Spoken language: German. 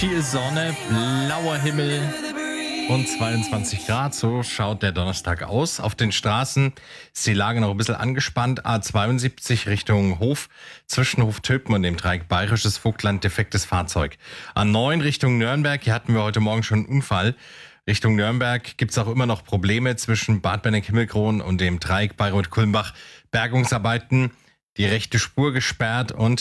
Viel Sonne, blauer Himmel und 22 Grad. So schaut der Donnerstag aus. Auf den Straßen ist die Lage noch ein bisschen angespannt. A72 Richtung Hof, zwischen Hof-Töpen und dem Dreieck Bayerisches Vogtland, defektes Fahrzeug. A9 Richtung Nürnberg, hier hatten wir heute Morgen schon einen Unfall. Richtung Nürnberg gibt es auch immer noch Probleme zwischen Bad Benneck-Himmelkron und dem Dreieck Bayreuth-Kulmbach. Bergungsarbeiten, die rechte Spur gesperrt und